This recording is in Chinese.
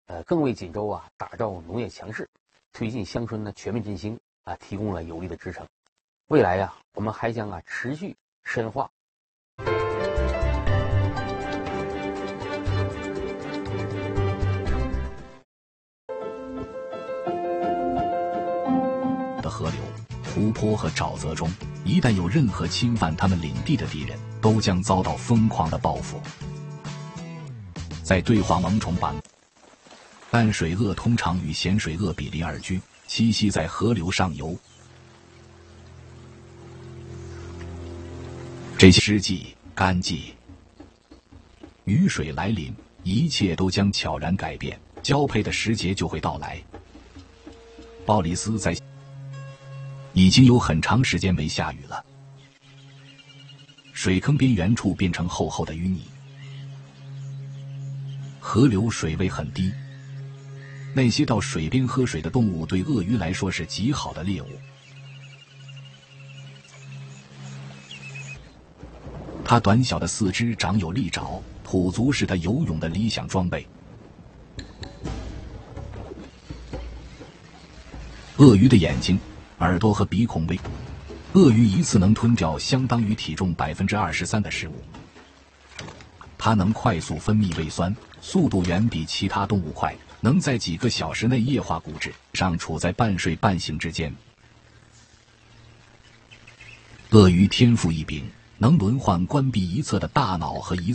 更为锦州打造农业强势，推进乡村全面振兴提供了有力的支撑。未来我们还将持续深化的河流、湖泊和沼泽中，一旦有任何侵犯他们领地的敌人，都将遭到疯狂的报复。在对话萌虫版，淡水鳄通常与咸水鳄比邻而居，栖息在河流上游。这些湿季、干季，雨水来临，一切都将悄然改变，交配的时节就会到来。鲍里斯在已经有很长时间没下雨了，水坑边缘处变成厚厚的淤泥，河流水位很低，那些到水边喝水的动物对鳄鱼来说是极好的猎物。它短小的四肢长有利爪，蹼足是它游泳的理想装备。鳄鱼的眼睛、耳朵和鼻孔微，鳄鱼一次能吞掉相当于体重23%的食物。它能快速分泌胃酸，速度远比其他动物快，能在几个小时内液化骨质，尚处在半睡半醒之间。鳄鱼天赋异禀，能轮换关闭一侧的大脑和一